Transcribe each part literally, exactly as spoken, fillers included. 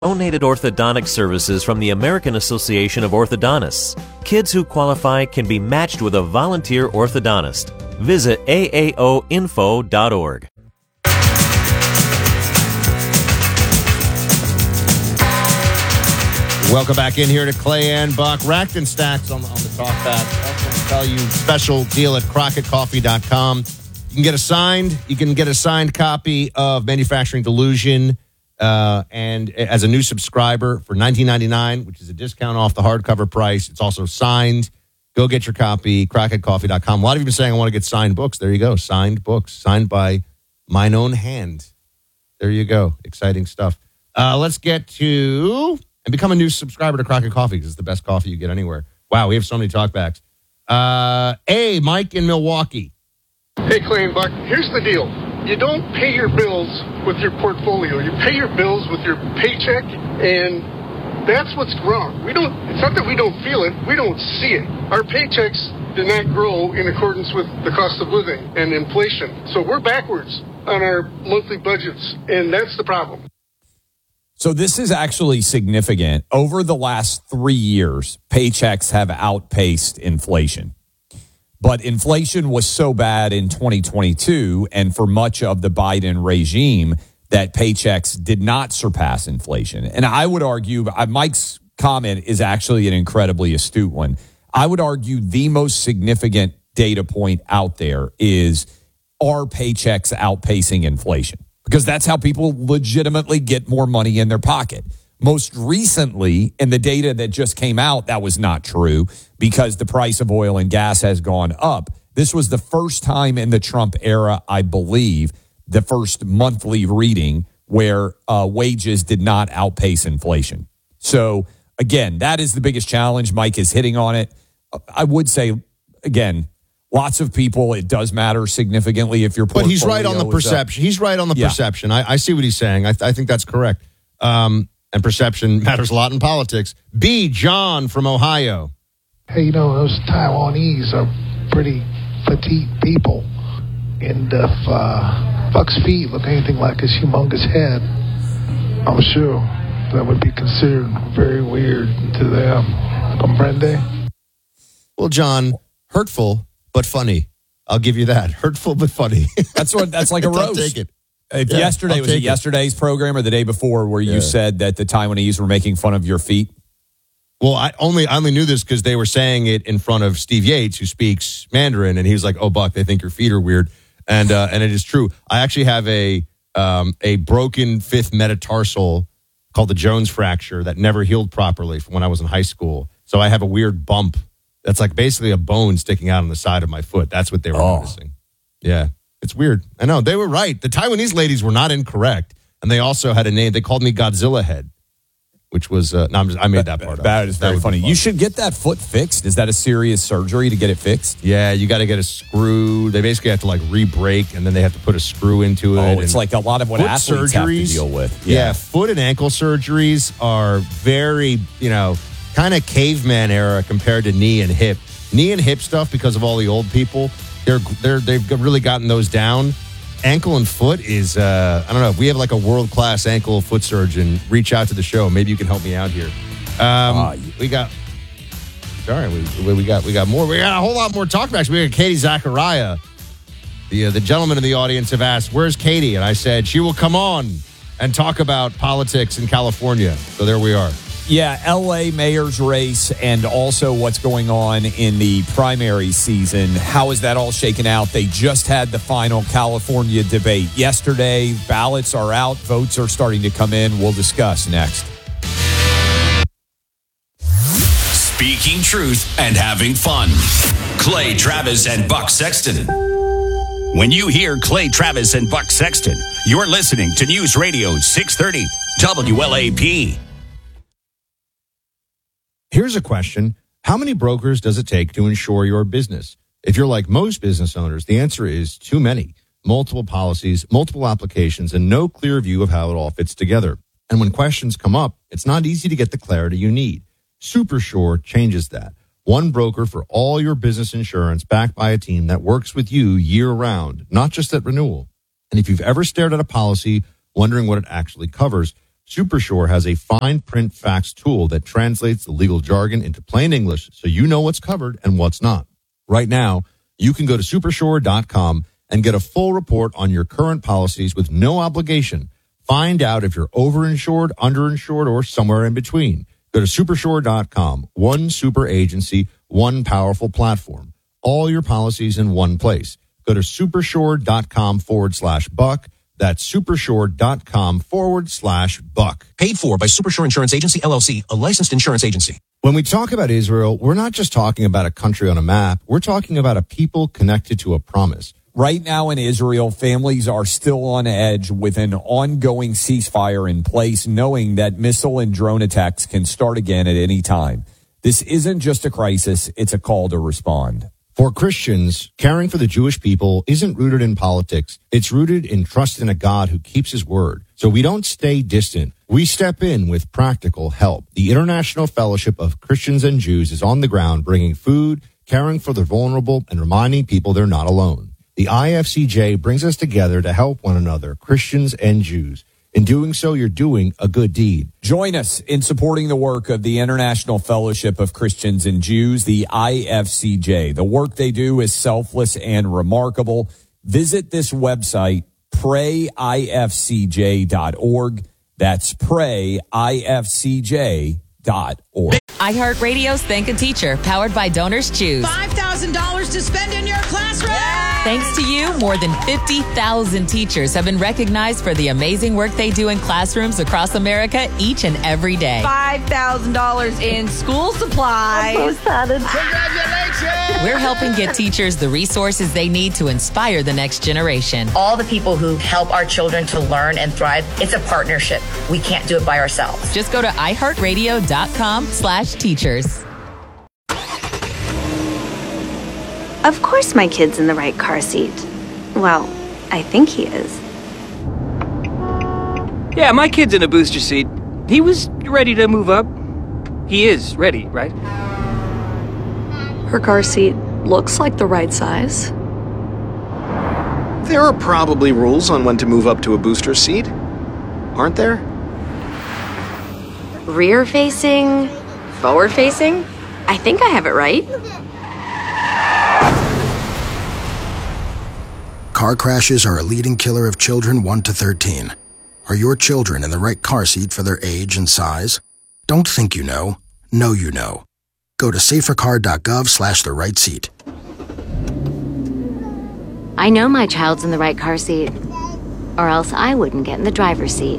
Donated orthodontic services from the American Association of Orthodontists. Kids who qualify can be matched with a volunteer orthodontist. Visit A A O info dot org. Welcome back in here to Clay and Buck. Racked and Stacks on, on the talkback. I also want to tell you, special deal at Crockett Coffee dot com. You can get a signed, you can get a signed copy of Manufacturing Delusion uh, and as a new subscriber for nineteen ninety-nine, which is a discount off the hardcover price. It's also signed. Go get your copy, Crockett Coffee dot com. A lot of you have been saying, I want to get signed books. There you go. Signed books, signed by mine own hand. There you go. Exciting stuff. Uh, let's get to... And become a new subscriber to Crockett Coffee because it's the best coffee you get anywhere. Wow, we have so many talkbacks. Uh, A, Mike in Milwaukee. Hey, Clay and Buck, here's the deal. You don't pay your bills with your portfolio. You pay your bills with your paycheck, and that's what's wrong. We don't. It's not that we don't feel it. We don't see it. Our paychecks did not grow in accordance with the cost of living and inflation. So we're backwards on our monthly budgets, and that's the problem. So this is actually significant. Over the last three years, paychecks have outpaced inflation. But inflation was so bad in twenty twenty-two and for much of the Biden regime that paychecks did not surpass inflation. And I would argue, Mike's comment is actually an incredibly astute one. I would argue the most significant data point out there is, are paychecks outpacing inflation? Because that's how people legitimately get more money in their pocket. Most recently, in the data that just came out, that was not true because the price of oil and gas has gone up. This was the first time in the Trump era, I believe, the first monthly reading where uh, wages did not outpace inflation. So, again, that is the biggest challenge. Mike is hitting on it. I would say, again, lots of people, it does matter significantly if your portfolio. But he's right on the perception. He's right on the yeah. perception. I, I see what he's saying. I, I think that's correct. Um, and perception matters a lot in politics. B, John from Ohio. Hey, you know, those Taiwanese are pretty petite people. And if uh, Buck's feet look anything like his humongous head, I'm sure that would be considered very weird to them. Comprende? Well, John, hurtful but funny. I'll give you that. Hurtful but funny. That's what. That's like a roast. I'll take it. If yeah, yesterday I'll was it yesterday's it. program or the day before where you yeah. said that the Taiwanese were making fun of your feet? Well, I only I only knew this because they were saying it in front of Steve Yates, who speaks Mandarin, and he was like, "Oh, Buck, they think your feet are weird," and uh, and it is true. I actually have a um, a broken fifth metatarsal called the Jones fracture that never healed properly from when I was in high school. So I have a weird bump that's like basically a bone sticking out on the side of my foot. That's what they were oh. noticing. Yeah, it's weird. I know they were right. The Taiwanese ladies were not incorrect, and they also had a name. They called me Godzilla Head. Which was, uh, no, I'm just, I made that part up. That is very funny. You should get that foot fixed. Is that a serious surgery to get it fixixed? Yeah, you got to get a screw. They basically have to like re-break, and then they have to put a screw into it. Oh, it's like a lot of what athletes have to deal with. Yeah. yeah, foot and ankle surgeries are very, you know, kind of caveman era compared to knee and hip. Knee and hip stuff, because of all the old people, they're they're they've really gotten those down. Ankle and foot is, uh, I don't know, if we have like a world-class ankle foot surgeon, reach out to the show. Maybe you can help me out here. Um, uh, we got, sorry, we, we got we got more. We got a whole lot more talkbacks. We got Katie Zachariah. The, uh, the gentlemen in the audience have asked, where's Katie? And I said, she will come on and talk about politics in California. So there we are. Yeah, L A mayor's race and also what's going on in the primary season. How is that all shaken out? They just had the final California debate yesterday. Ballots are out. Votes are starting to come in. We'll discuss next. Speaking truth and having fun. Clay Travis and Buck Sexton. When you hear Clay Travis and Buck Sexton, you're listening to News Radio six thirty W L A P. Here's a question. How many brokers does it take to insure your business? If you're like most business owners, the answer is too many. Multiple policies, multiple applications, and no clear view of how it all fits together. And when questions come up, it's not easy to get the clarity you need. SuperSure changes that. One broker for all your business insurance, backed by a team that works with you year-round, not just at renewal. And if you've ever stared at a policy wondering what it actually covers, Supershore has a fine print fax tool that translates the legal jargon into plain English so you know what's covered and what's not. Right now, you can go to supershore dot com and get a full report on your current policies with no obligation. Find out if you're overinsured, underinsured, or somewhere in between. Go to supershore dot com. One super agency, one powerful platform. All your policies in one place. Go to supershore dot com forward slash buck. That's supershore dot com forward slash buck. Paid for by Supershore Insurance Agency, L L C, a licensed insurance agency. When we talk about Israel, we're not just talking about a country on a map. We're talking about a people connected to a promise. Right now in Israel, families are still on edge with an ongoing ceasefire in place, knowing that missile and drone attacks can start again at any time. This isn't just a crisis, it's a call to respond. For Christians, caring for the Jewish people isn't rooted in politics. It's rooted in trust in a God who keeps his word. So we don't stay distant. We step in with practical help. The International Fellowship of Christians and Jews is on the ground bringing food, caring for the vulnerable, and reminding people they're not alone. The I F C J brings us together to help one another, Christians and Jews. In doing so, you're doing a good deed. Join us in supporting the work of the International Fellowship of Christians and Jews, the I F C J. The work they do is selfless and remarkable. Visit this website, pray I F C J dot org. That's pray I F C J dot org. iHeartRadio's Thank a Teacher, powered by Donors Choose. five thousand dollars to spend in your classroom. Thanks to you, more than fifty thousand teachers have been recognized for the amazing work they do in classrooms across America each and every day. five thousand dollars in school supplies. I'm so excited. Congratulations! We're helping get teachers the resources they need to inspire the next generation. All the people who help our children to learn and thrive, it's a partnership. We can't do it by ourselves. Just go to i heart radio dot com slash teachers. Of course my kid's in the right car seat. Well, I think he is. Yeah, my kid's in a booster seat. He was ready to move up. He is ready, right? Her car seat looks like the right size. There are probably rules on when to move up to a booster seat, aren't there? Rear facing, forward facing. I think I have it right. Car crashes are a leading killer of children one to thirteen. Are your children in the right car seat for their age and size? Don't think you know. Know you know. Go to safercar dot gov slash the right seat. I know my child's in the right car seat, or else I wouldn't get in the driver's seat.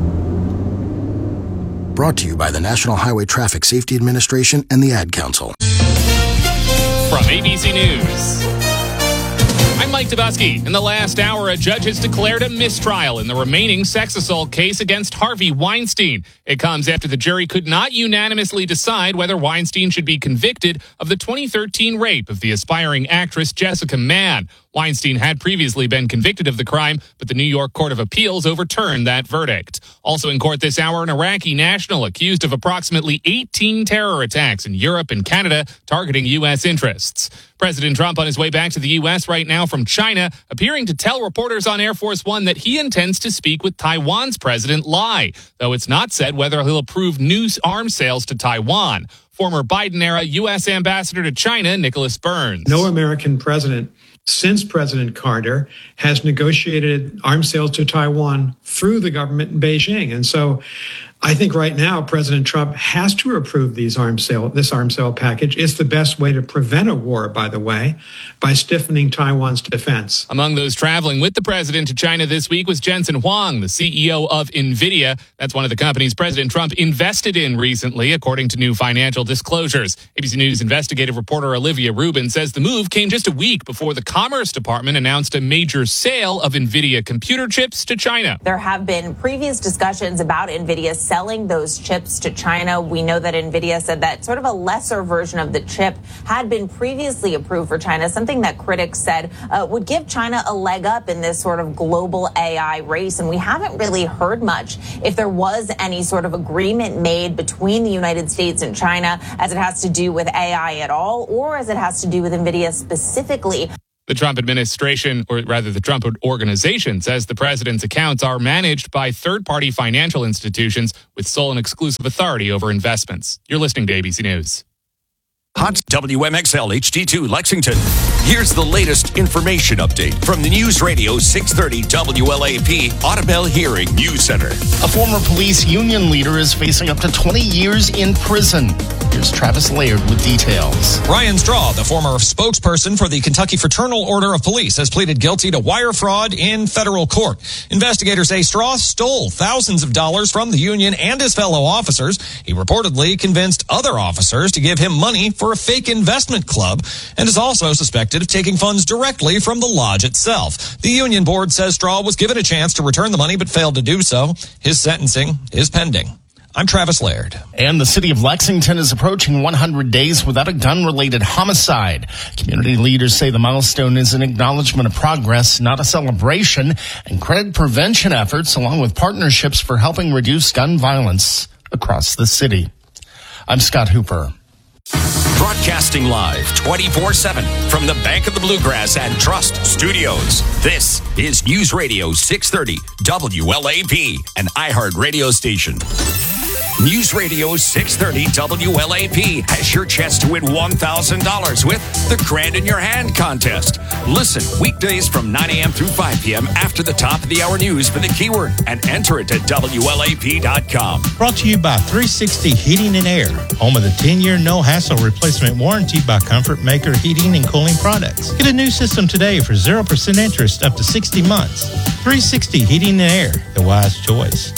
Brought to you by the National Highway Traffic Safety Administration and the Ad Council. From A B C News, I'm Mike Dabusky. In the last hour, a judge has declared a mistrial in the remaining sex assault case against Harvey Weinstein. It comes after the jury could not unanimously decide whether Weinstein should be convicted of the twenty thirteen rape of the aspiring actress Jessica Mann. Weinstein had previously been convicted of the crime, but the New York Court of Appeals overturned that verdict. Also in court this hour, an Iraqi national accused of approximately eighteen terror attacks in Europe and Canada targeting U S interests. President Trump on his way back to the U S right now from China, appearing to tell reporters on Air Force One that he intends to speak with Taiwan's President Lai, though it's not said whether he'll approve new arms sales to Taiwan. Former Biden-era U S Ambassador to China, Nicholas Burns. No American president since President Carter has negotiated arms sales to Taiwan through the government in Beijing. And so I think right now President Trump has to approve these arms sale, this arms sale package. It's the best way to prevent a war, by the way, by stiffening Taiwan's defense. Among those traveling with the president to China this week was Jensen Huang, the C E O of NVIDIA. That's one of the companies President Trump invested in recently, according to new financial disclosures. A B C News investigative reporter Olivia Rubin says the move came just a week before the Commerce Department announced a major sale of NVIDIA computer chips to China. There have been previous discussions about NVIDIA selling those chips to China. We know that NVIDIA said that sort of a lesser version of the chip had been previously approved for China, something that critics said uh, would give China a leg up in this sort of global A I race. And we haven't really heard much if there was any sort of agreement made between the United States and China as it has to do with A I at all, or as it has to do with NVIDIA specifically. The Trump administration, or rather the Trump organization, says the president's accounts are managed by third-party financial institutions with sole and exclusive authority over investments. You're listening to A B C News. Hot W M X L H D two Lexington. Here's the latest information update from the News Radio six thirty W L A P Audubon Hearing News Center. A former police union leader is facing up to twenty years in prison. Here's Travis Laird with details. Ryan Straw, the former spokesperson for the Kentucky Fraternal Order of Police, has pleaded guilty to wire fraud in federal court. Investigators say Straw stole thousands of dollars from the union and his fellow officers. He reportedly convinced other officers to give him money for a fake investment club and is also suspected of taking funds directly from the lodge itself. The union board says Straw was given a chance to return the money but failed to do so. His sentencing is pending. I'm Travis Laird. And the city of Lexington is approaching one hundred days without a gun-related homicide. Community leaders say the milestone is an acknowledgement of progress, not a celebration, and credit prevention efforts along with partnerships for helping reduce gun violence across the city. I'm Scott Hooper. Broadcasting live twenty-four seven from the Bank of the Bluegrass and Trust Studios. This is News Radio six thirty W L A P, an iHeart radio station. News Radio six thirty W L A P has your chance to win one thousand dollars with the Grand in Your Hand contest. Listen weekdays from nine a.m. through five p.m. after the top of the hour news for the keyword and enter it at W L A P dot com. Brought to you by three sixty Heating and Air, home of the ten-year no-hassle replacement warranty by Comfort Maker Heating and Cooling Products. Get a new system today for zero percent interest up to sixty months. three sixty Heating and Air, the wise choice.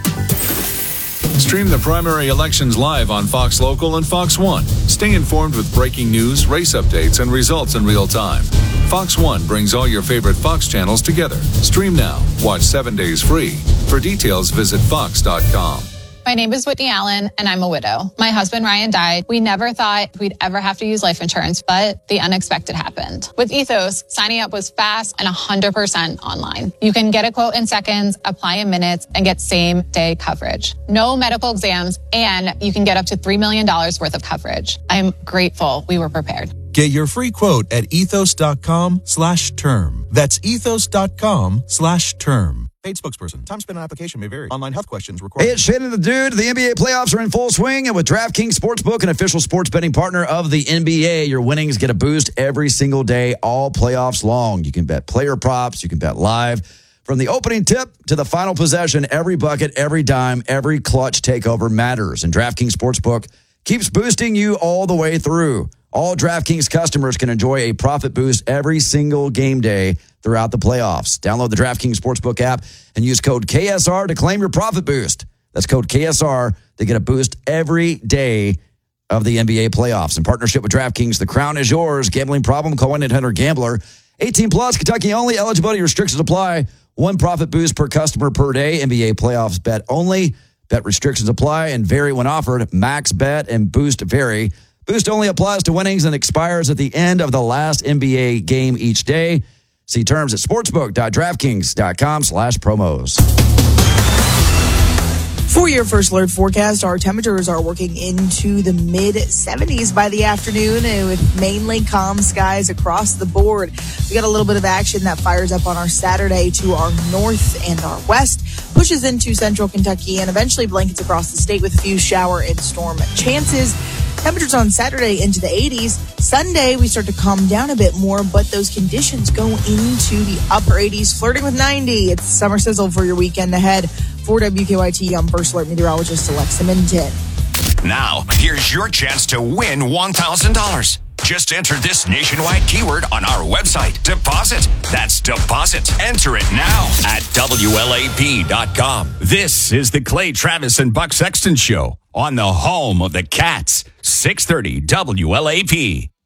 Stream the primary elections live on Fox Local and Fox One. Stay informed with breaking news, race updates, and results in real time. Fox One brings all your favorite Fox channels together. Stream now. Watch seven days free. For details, visit fox dot com. My name is Whitney Allen, and I'm a widow. My husband, Ryan, died. We never thought we'd ever have to use life insurance, but the unexpected happened. With Ethos, signing up was fast and one hundred percent online. You can get a quote in seconds, apply in minutes, and get same-day coverage. No medical exams, and you can get up to three million dollars worth of coverage. I'm grateful we were prepared. Get your free quote at ethos.com slash term. That's ethos.com slash term. Paid spokesperson. Time spent on application may vary. Online health questions required. Hey, it's Shannon the Dude. The N B A playoffs are in full swing, and with DraftKings Sportsbook, an official sports betting partner of the N B A, your winnings get a boost every single day, all playoffs long. You can bet player props. You can bet live. From the opening tip to the final possession, every bucket, every dime, every clutch takeover matters. And DraftKings Sportsbook keeps boosting you all the way through. All DraftKings customers can enjoy a profit boost every single game day throughout the playoffs. Download the DraftKings Sportsbook app and use code K S R to claim your profit boost. That's code K S R to get a boost every day of the N B A playoffs. In partnership with DraftKings, the crown is yours. Gambling problem? Call one eight hundred gambler. eighteen plus, Kentucky only. Eligibility restrictions apply. One profit boost per customer per day. N B A playoffs bet only. Bet restrictions apply and vary when offered. Max bet and boost vary. Boost only applies to winnings and expires at the end of the last N B A game each day. See terms at sportsbook.draftkings.com slash promos. For your first alert forecast, our temperatures are working into the mid seventies by the afternoon with mainly calm skies across the board. We got a little bit of action that fires up on our Saturday to our north and our west, pushes into central Kentucky, and eventually blankets across the state with a few shower and storm chances. Temperatures on Saturday into the eighties. Sunday, we start to calm down a bit more, but those conditions go into the upper eighties, flirting with ninety. It's summer sizzle for your weekend ahead. For W K Y T, I'm First Alert Meteorologist Alexa Minton. Now, here's your chance to win one thousand dollars. Just enter this nationwide keyword on our website. Deposit. That's deposit. Enter it now at W L A P dot com. This is the Clay Travis and Buck Sexton Show on the home of the Cats, six thirty W L A P.